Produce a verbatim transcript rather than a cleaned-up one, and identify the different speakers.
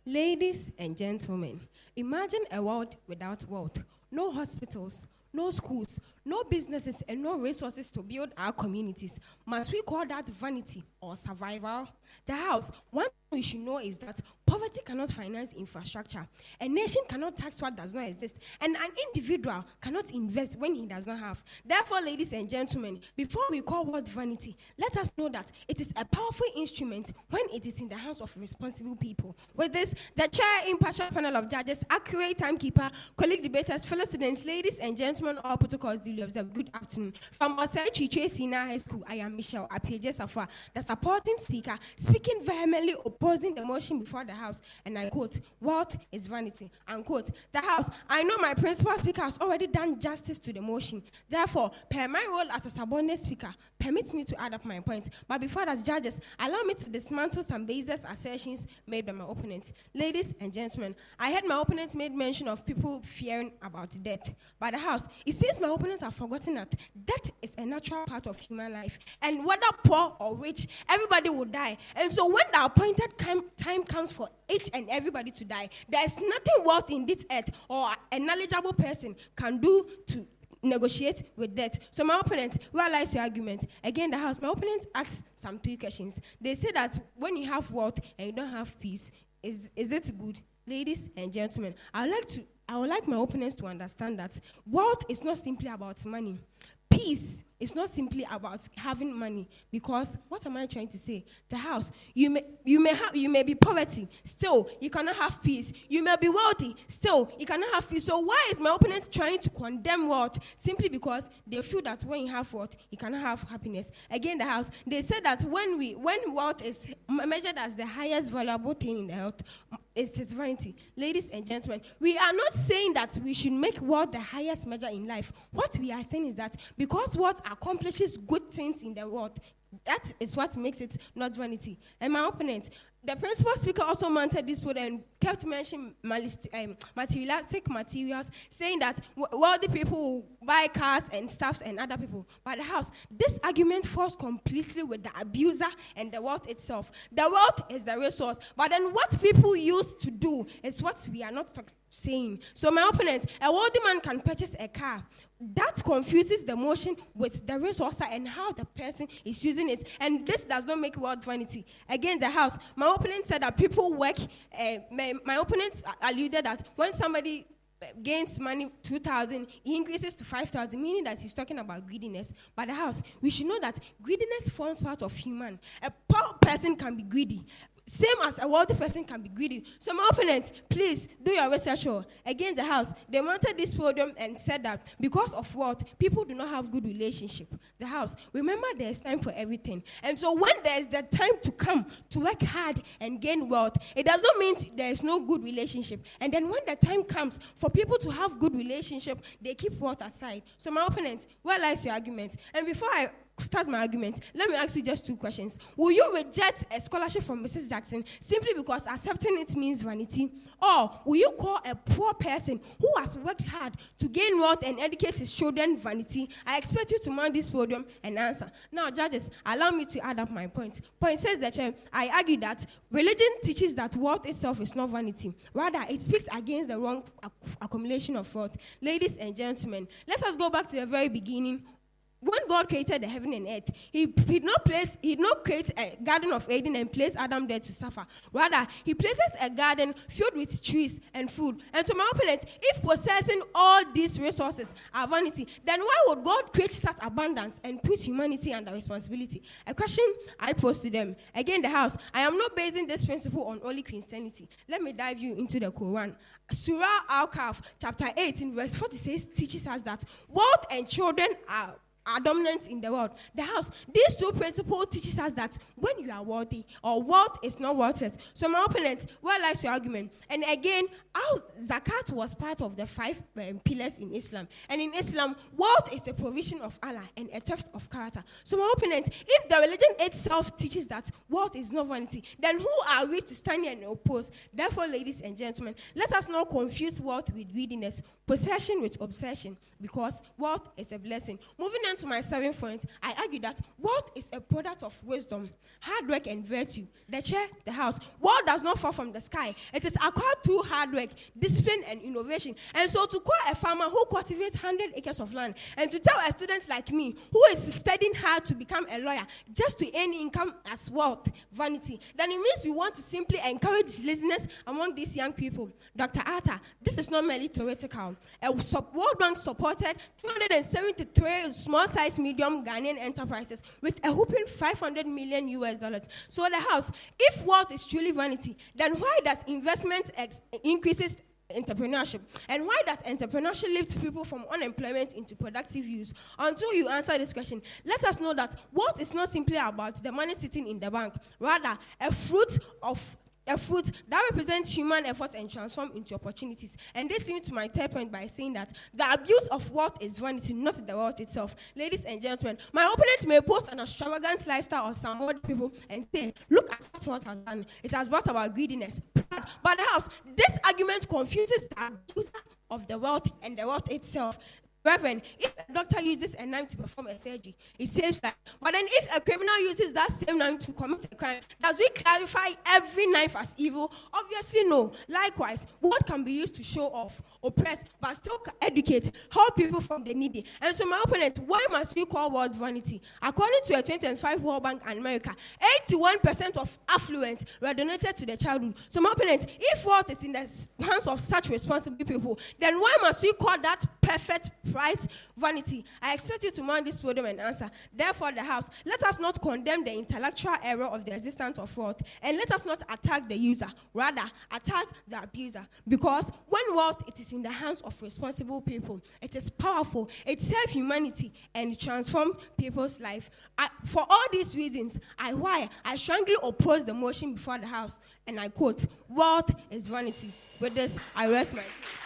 Speaker 1: Ladies and gentlemen, imagine a world without wealth. No hospitals, no schools, no businesses, and no resources to build our communities. Must we call that vanity or survival? The house, one thing we should know is that poverty cannot finance infrastructure. A nation cannot tax what does not exist. And an individual cannot invest when he does not have. Therefore, ladies and gentlemen, before we call wealth vanity, let us know that it is a powerful instrument when it is in the hands of responsible people. With this, the chair, impartial panel of judges, accurate timekeeper, colleague debaters, fellow students, ladies and gentlemen, all protocols duly observed. Good afternoon. From Osei Chiche Senior High School, I am Michelle Apieje Safwa, the supporting speaker, speaking vehemently opposing the motion before the House, and I quote, wealth is vanity, unquote. The House, I know my principal speaker has already done justice to the motion. Therefore, per my role as a subordinate speaker, permit me to add up my point. But before that, judges, allow me to dismantle some baseless assertions made by my opponent. Ladies and gentlemen, I heard my opponent made mention of people fearing about death. By the House, it seems my opponents have forgotten that death is a natural part of human life. And whether poor or rich, everybody will die. And so when the appointed time comes for each and everybody to die, there is nothing worth in this earth or a knowledgeable person can do to negotiate with death. So my opponent, where lies your argument? Again, the House, my opponent asks some three questions. They say that when you have wealth and you don't have peace, is, is it good? Ladies and gentlemen, I would like to I would like my opponents to understand that wealth is not simply about money. Peace is not simply about having money, because what am I trying to say? The House, you may you may have you may be poverty, still you cannot have peace. You may be wealthy, still you cannot have peace. So why is my opponent trying to condemn wealth? Simply because they feel that when you have wealth, you cannot have happiness. Again, the House, they said that when we when wealth is measured as the highest valuable thing in the earth, it's vanity. Ladies and gentlemen, we are not saying that we should make wealth the highest measure in life. What we are saying is that because wealth accomplishes good things in the world, that is what makes it not vanity. And my opponent, the principal speaker, also mounted this word and kept mentioning um, materialistic materials, saying that wealthy people will buy cars and stuffs and other people. But the House, this argument falls completely with the abuser and the wealth itself. The wealth is the resource, but then what people use to do is what we are not talking saying. So my opponent, a wealthy man can purchase a car. That confuses the motion with the resource and how the person is using it. And this does not make wealth vanity. Again, the House, my opponent said that people work, uh, my, my opponent alluded that when somebody gains money two thousand, he increases to five thousand, meaning that he's talking about greediness. But the House, we should know that greediness forms part of human. A poor person can be greedy, same as a wealthy person can be greedy. So my opponents, please do your research. Again, the House, they mounted this podium and said that because of wealth, people do not have good relationship. The House, remember there is time for everything. And so when there is the time to come to work hard and gain wealth, it does not mean there is no good relationship. And then when the time comes for people to have good relationship, they keep wealth aside. So my opponent, where lies your argument? And before I start my argument, let me ask you just two questions. Will you reject a scholarship from Missus Jackson simply because accepting it means vanity? Or will you call a poor person who has worked hard to gain wealth and educate his children vanity? I expect you to mount this podium and answer. Now, judges, allow me to add up my point. Point says that uh, I argue that religion teaches that wealth itself is not vanity. Rather, it speaks against the wrong ac- accumulation of wealth. Ladies and gentlemen, let us go back to the very beginning. When God created the heaven and earth, he, he did not place, he did not create a garden of Eden and place Adam there to suffer. Rather, he places a garden filled with trees and food. And to my opponent, if possessing all these resources are vanity, then why would God create such abundance and put humanity under responsibility? A question I pose to them. Again, the House, I am not basing this principle on only Christianity. Let me dive you into the Quran. Surah Al-Kahf, chapter eighteen, verse forty-six, teaches us that wealth and children are are dominant in the world. The House, these two principles teaches us that when you are wealthy or wealth is not worth it. So my opponent, where lies your argument? And again, how zakat was part of the five um, pillars in Islam. And in Islam, wealth is a provision of Allah and a theft of character. So my opponent, if the religion itself teaches that wealth is not vanity, then who are we to stand here and oppose? Therefore, ladies and gentlemen, let us not confuse wealth with greediness, possession with obsession, because wealth is a blessing. Moving on to my seventh point, I argue that wealth is a product of wisdom, hard work, and virtue. The chair, the house. Wealth does not fall from the sky. It is acquired through hard work, discipline, and innovation. And so to call a farmer who cultivates one hundred acres of land and to tell a student like me who is studying hard to become a lawyer just to earn income as wealth, vanity, then it means we want to simply encourage laziness among these young people. Doctor Atta, this is not merely theoretical. A World Bank supported two hundred seventy-three small-sized medium Ghanaian enterprises with a whopping five hundred million U S dollars. So the house, if wealth is truly vanity, then why does investment ex- increases entrepreneurship? And why does entrepreneurship lift people from unemployment into productive use? Until you answer this question, let us know that wealth is not simply about the money sitting in the bank, rather a fruit of a fruit that represents human effort and transform into opportunities. And this leads to my third point by saying that the abuse of wealth is vanity, not the wealth itself. Ladies and gentlemen, my opponent may post an extravagant lifestyle of some old people and say, look at what wealth has done. It has brought about greediness. But the house, this argument confuses the abuser of the wealth and the wealth itself. Reverend, if a doctor uses a knife to perform a surgery, it saves life. But then if a criminal uses that same knife to commit a crime, does we clarify every knife as evil? Obviously no. Likewise, what can be used to show off, oppress, but still educate, help people from the needy? And so my opponent, why must we call wealth vanity? According to a twenty twenty-five World Bank and America, eighty-one percent of affluence were donated to the childhood. So my opponent, if wealth is in the hands of such responsible people, then why must we call that perfect price vanity? I expect you to mount this podium and answer. Therefore, the house, let us not condemn the intellectual error of the existence of wealth, and let us not attack the user, rather attack the abuser. Because when wealth it is in the hands of responsible people, it is powerful, it serves humanity, and transforms people's life. I, for all these reasons, I why I strongly oppose the motion before the house, and I quote, wealth is vanity. With this, I rest my